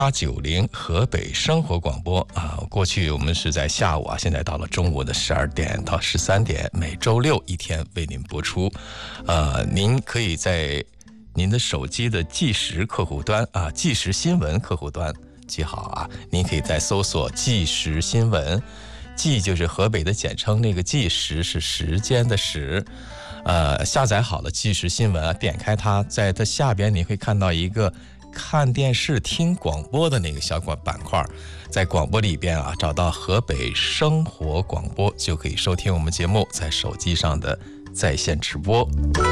890河北生活广播啊，过去我们是在下午啊，现在到了中午的12点到13点，每周六一天为您播出。您可以在您的手机的即时客户端啊，即时新闻客户端记好啊，您可以在搜索即时新闻，即就是河北的简称，那个即时是时间的时。下载好了即时新闻啊，点开它，在它下边你会看到一个看电视听广播的那个小板块，在广播里边啊，找到河北生活广播，就可以收听我们节目在手机上的在线直播。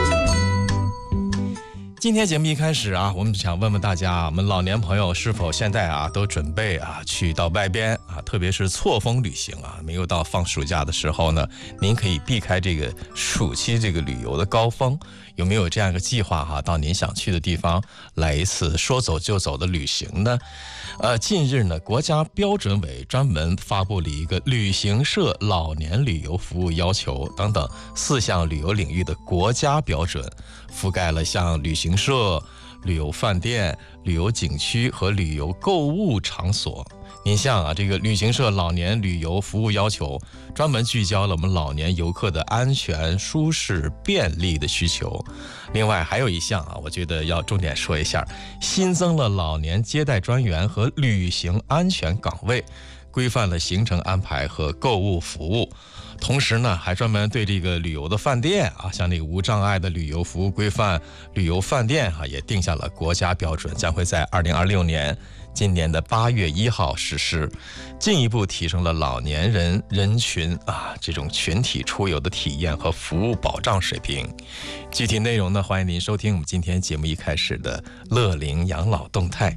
今天节目一开始啊，我们想问问大家，我们老年朋友是否现在啊都准备啊去到外边啊，特别是错峰旅行啊，没有到放暑假的时候呢，您可以避开这个暑期这个旅游的高峰，有没有这样一个计划哈，到您想去的地方来一次说走就走的旅行呢？近日呢，国家标准委专门发布了一个旅行社老年旅游服务要求等等4项旅游领域的国家标准，覆盖了像旅行社、旅游饭店、旅游景区和旅游购物场所。您像啊，这个旅行社老年旅游服务要求，专门聚焦了我们老年游客的安全、舒适、便利的需求。另外还有一项啊，我觉得要重点说一下，新增了老年接待专员和旅行安全岗位，规范了行程安排和购物服务。同时呢，还专门对这个旅游的饭店啊，像那个无障碍的旅游服务规范，旅游饭店啊也定下了国家标准，将会在2026年今年的8月1号实施，进一步提升了老年人群啊这种群体出游的体验和服务保障水平。具体内容呢，欢迎您收听我们今天节目一开始的乐龄养老动态。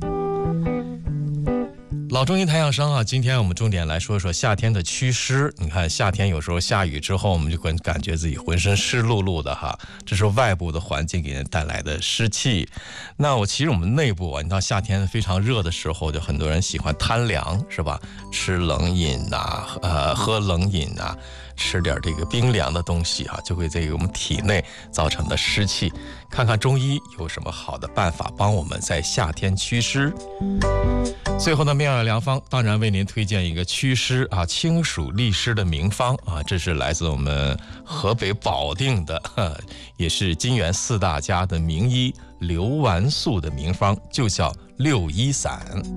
老中医太阳生啊，今天我们重点来说说夏天的祛湿。你看夏天有时候下雨之后，我们就会感觉自己浑身湿漉漉的哈，这是外部的环境给人带来的湿气。那其实我们内部啊，你到夏天非常热的时候，就很多人喜欢贪凉，是吧？吃冷饮啊，喝冷饮啊，吃点这个冰凉的东西啊，就会在我们体内造成的湿气。看看中医有什么好的办法帮我们在夏天祛湿。最后呢，妙药良方当然为您推荐一个祛湿啊、清暑利湿的名方啊，这是来自我们河北保定的，也是金源4大家的名医刘完素的名方，就叫六一散。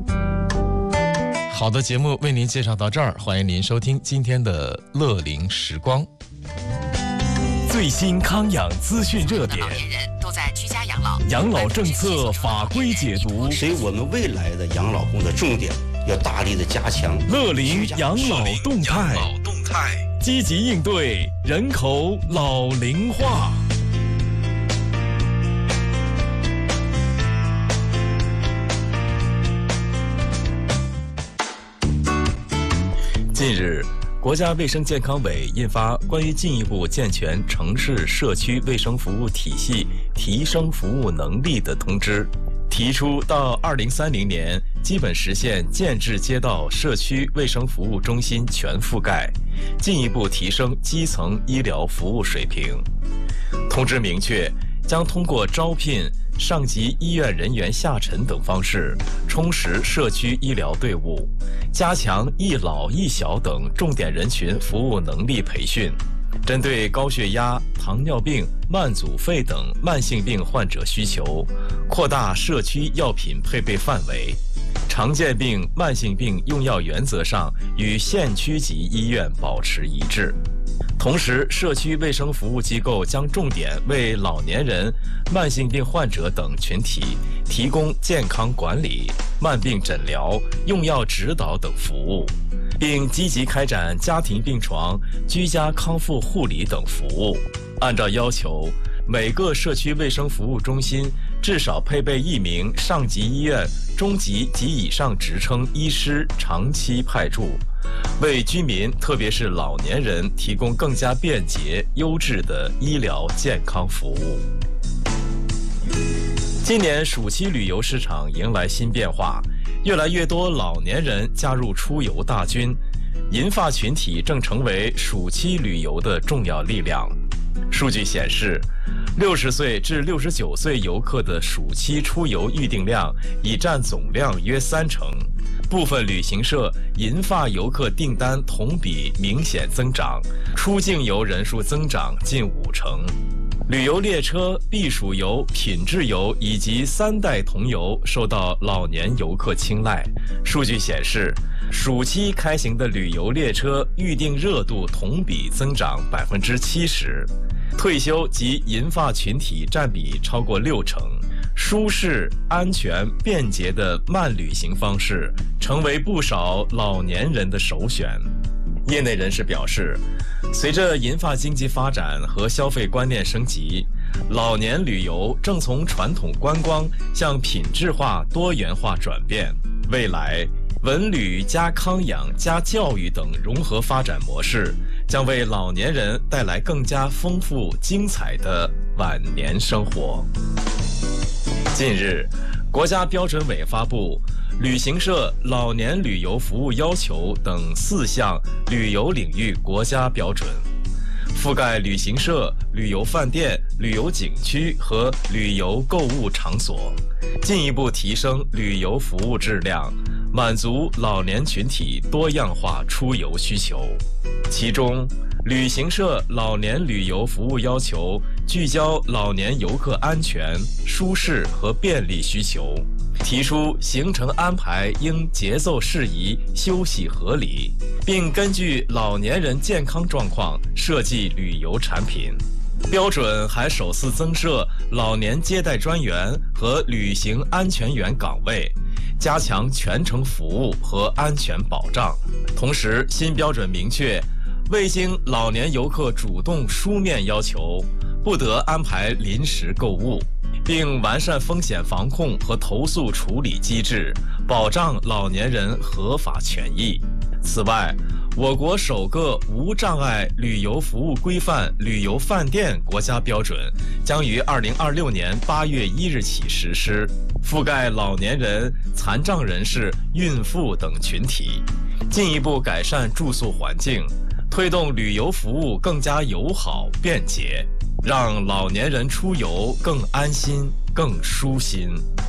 好的，节目为您介绍到这儿，欢迎您收听今天的乐龄时光。 最新康养资讯热点， 老年人都在居家养老， 养老政策法规解读， 所以我们未来的养老工作重点要大力的加强乐龄养老动态，积极应对人口老龄化。近日，国家卫生健康委印发关于进一步健全城市社区卫生服务体系、提升服务能力的通知，提出到2030年基本实现建制街道社区卫生服务中心全覆盖，进一步提升基层医疗服务水平。通知明确，将通过招聘、上级医院人员下沉等方式，充实社区医疗队伍，加强易老易小等重点人群服务能力培训，针对高血压、糖尿病、慢阻肺等慢性病患者需求，扩大社区药品配备范围，常见病、慢性病用药原则上与县区级医院保持一致。同时，社区卫生服务机构将重点为老年人、慢性病患者等群体提供健康管理、慢病诊疗、用药指导等服务，并积极开展家庭病床、居家康复护理等服务。按照要求，每个社区卫生服务中心至少配备1名上级医院中级及以上职称医师长期派驻，为居民特别是老年人提供更加便捷、优质的医疗健康服务。今年暑期旅游市场迎来新变化，越来越多老年人加入出游大军，银发群体正成为暑期旅游的重要力量。数据显示， 60岁至69岁游客的暑期出游预订量已占总量约30%，部分旅行社银发游客订单同比明显增长，出境游人数增长近50%。旅游列车、避暑游、品质游以及3代同游受到老年游客青睐。数据显示，暑期开行的旅游列车预订热度同比增长70%，退休及银发群体占比超过60%。舒适、安全、便捷的慢旅行方式成为不少老年人的首选。业内人士表示，随着银发经济发展和消费观念升级，老年旅游正从传统观光向品质化、多元化转变。未来，文旅加康养加教育等融合发展模式，将为老年人带来更加丰富精彩的晚年生活。近日，国家标准委发布旅行社老年旅游服务要求等4项旅游领域国家标准，覆盖旅行社、旅游饭店、旅游景区和旅游购物场所，进一步提升旅游服务质量，满足老年群体多样化出游需求。其中，旅行社老年旅游服务要求聚焦老年游客安全、舒适和便利需求，提出行程安排应节奏适宜、休息合理，并根据老年人健康状况设计旅游产品。标准还首次增设老年接待专员和旅行安全员岗位，加强全程服务和安全保障。同时，新标准明确，未经老年游客主动书面要求，不得安排临时购物，并完善风险防控和投诉处理机制，保障老年人合法权益。此外，我国首个无障碍旅游服务规范旅游饭店国家标准将于2026年8月1日起实施，覆盖老年人、残障人士、孕妇等群体，进一步改善住宿环境，推动旅游服务更加友好便捷，让老年人出游更安心、更舒心。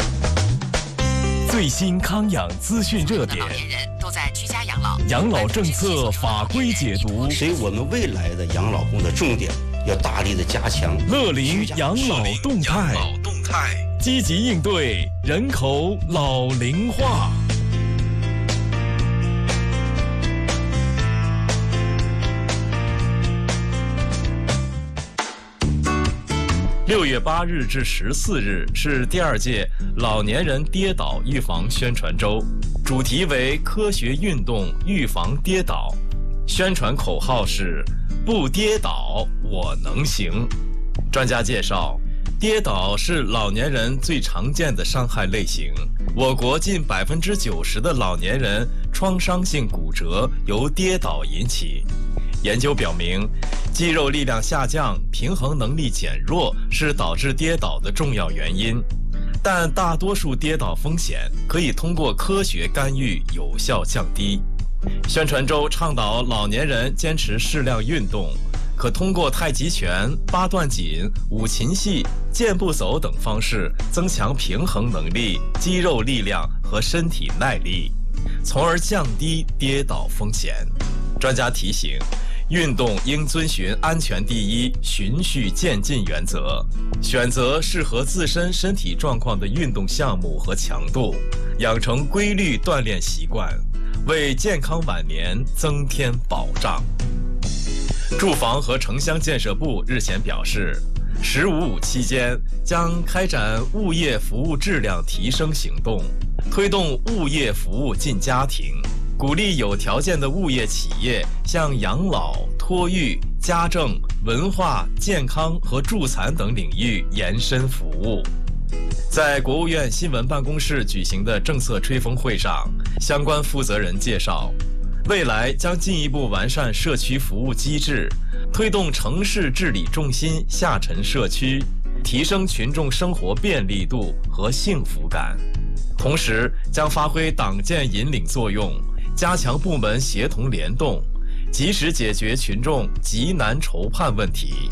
最新康养资讯热点， 老年人都在居家养老， 养老政策法规解读， 所以我们未来的养老工作重点要大力的加强乐龄养老动态，积极应对人口老龄化。6月8日至14日是第2届老年人跌倒预防宣传周，主题为科学运动预防跌倒，宣传口号是不跌倒我能行。专家介绍，跌倒是老年人最常见的伤害类型，我国近90%的老年人创伤性骨折由跌倒引起。研究表明，肌肉力量下降、平衡能力减弱是导致跌倒的重要原因，但大多数跌倒风险可以通过科学干预有效降低。宣传周倡导老年人坚持适量运动，可通过太极拳、八段锦、五禽戏、健步走等方式增强平衡能力、肌肉力量和身体耐力，从而降低跌倒风险。专家提醒，运动应遵循安全第一、循序渐进原则，选择适合自身身体状况的运动项目和强度，养成规律锻炼习惯，为健康晚年增添保障。住房和城乡建设部日前表示，“15+5”期间将开展物业服务质量提升行动，推动物业服务进家庭，鼓励有条件的物业企业向养老、托育、家政、文化、健康和助残等领域延伸服务。在国务院新闻办公室举行的政策吹风会上，相关负责人介绍，未来将进一步完善社区服务机制，推动城市治理重心下沉社区，提升群众生活便利度和幸福感。同时，将发挥党建引领作用，加强部门协同联动，及时解决群众急难愁盼问题。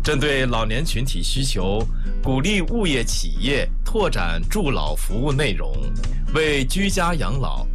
针对老年群体需求，鼓励物业企业拓展助老服务内容，为居家养老